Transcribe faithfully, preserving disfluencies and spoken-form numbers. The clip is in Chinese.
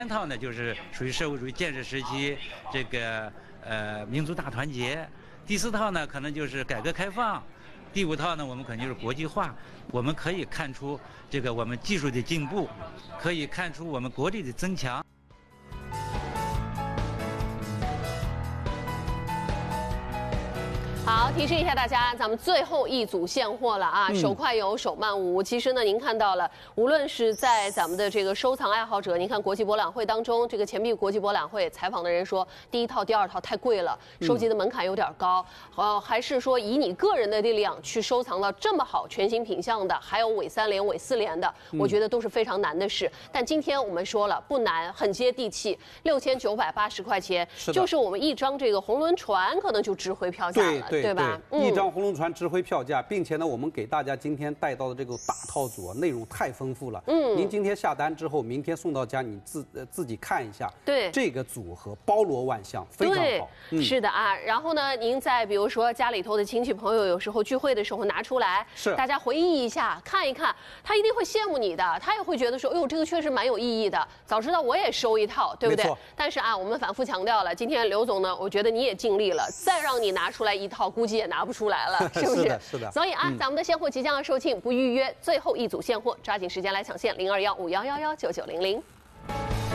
三套呢，就是属于社会主义建设时期这个呃民族大团结；第四套呢，可能就是改革开放；第五套呢，我们可能就是国际化。我们可以看出这个我们技术的进步，可以看出我们国力的增强。 好，提示一下大家，咱们最后一组现货了啊！手快有，手慢无。其实呢，您看到了，无论是在咱们的这个收藏爱好者，您看国际博览会当中，这个钱币国际博览会采访的人说，第一套、第二套太贵了，收集的门槛有点高。呃，还是说以你个人的力量去收藏到这么好全新品相的，还有伪三连、伪四连的，我觉得都是非常难的事。但今天我们说了，不难，很接地气，六千九百八十块钱，就是我们一张这个红轮船可能就值回票价了。 对对吧？ 对，一张红龙船值回票价，并且呢，我们给大家今天带到的这个大套组啊，内容太丰富了。嗯，您今天下单之后，明天送到家，你自呃自己看一下。对，这个组合包罗万象，非常好。嗯、是的啊，然后呢，您在比如说家里头的亲戚朋友，有时候聚会的时候拿出来，是大家回忆一下，看一看，他一定会羡慕你的，他也会觉得说，哎呦，这个确实蛮有意义的，早知道我也收一套，对不对？但是啊，我们反复强调了，今天刘总呢，我觉得你也尽力了，再让你拿出来一套。 估计也拿不出来了，是不是？是的，是的。所以啊，嗯、咱们的现货即将要售罄，不预约，最后一组现货，抓紧时间来抢现，零二幺五幺幺幺九九零零。